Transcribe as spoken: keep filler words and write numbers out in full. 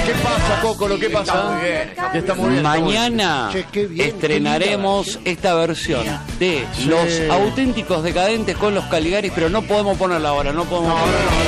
¿Qué pasa, Coco? ¿Lo que pasa? Está muy bien, está muy Está muy bien. Mañana Che, qué bien, estrenaremos esta versión de Sí. Los Auténticos Decadentes con los Caligaris, pero no podemos ponerla ahora, no podemos No, no, ponerla. no,